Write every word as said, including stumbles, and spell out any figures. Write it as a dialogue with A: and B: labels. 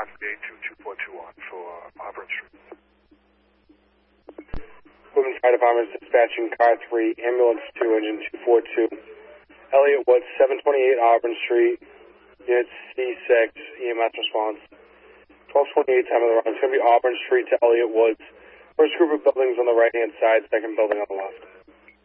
A: Cascade two two four two on for Auburn Street.
B: Women's Fire Department dispatching car three, ambulance two, engine two four two. Elliott Woods, seven twenty-eight Auburn Street, unit C six, E M S response. twelve twenty-eight time of the run. It's going to be Auburn Street to Elliott Woods. First group of buildings on the right-hand side, second building on the left.